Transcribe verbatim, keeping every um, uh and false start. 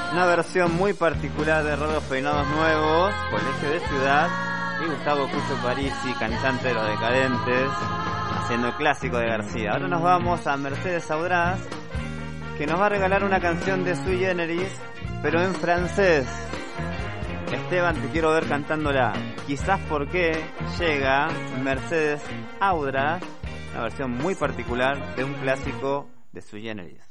Una versión muy particular de Raros Peinados Nuevos, Colegio de Ciudad, y Gustavo Cucho Parisi, cantante de Los Decadentes, haciendo el clásico de García. Ahora nos vamos a Mercedes Audraz, que nos va a regalar una canción de Sui Generis, pero en francés. Esteban, te quiero ver cantándola. Quizás porque llega Mercedes Audraz, una versión muy particular de un clásico de Sui Generis.